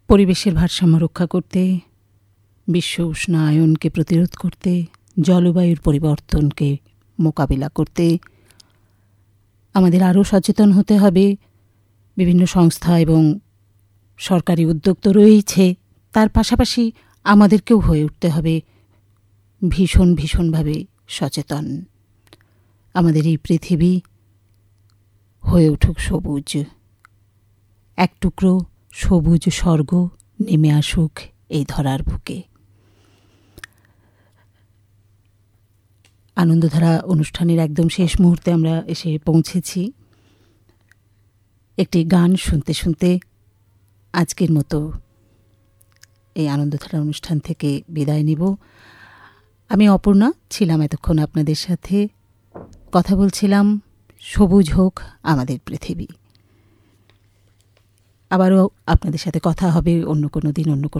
পরিবেশের ভারসাম্য রক্ষা করতে, বিশ্ব উষ্ণায়নকে প্রতিরোধ করতে, জলবায়ুর পরিবর্তনকে মোকাবিলা করতে আমাদের আরও সচেতন হতে হবে। বিভিন্ন সংস্থা এবং সরকারি উদ্যোগ তো রয়েছে, তার পাশাপাশি আমাদেরকেও হয়ে উঠতে হবে ভীষণভাবে সচেতন। আমাদের এই পৃথিবী হয়ে উঠুক সবুজ, এক টুকরো সবুজ স্বর্গ নেমে আসুক এই ধরার বুকে। আনন্দধারা অনুষ্ঠানের একদম শেষ মুহূর্তে আমরা এসে পৌঁছেছি। একটি গান শুনতে শুনতে আজকের মতো এই আনন্দধারা অনুষ্ঠান থেকে বিদায় নিব। আমি অপর্ণা ছিলাম এতক্ষণ আপনাদের সাথে, কথা বলছিলাম সবুজ হোক আমাদের পৃথিবী। আবারও আপনাদের সাথে কথা হবে অন্য কোনো দিন, অন্য কোনো